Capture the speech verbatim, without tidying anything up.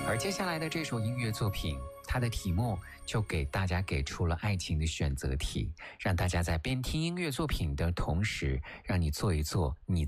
而接下来的这首音乐作品，它的题目就给大家给出了爱情的选择题，让大家在边听音乐作品的同时，让你做一做你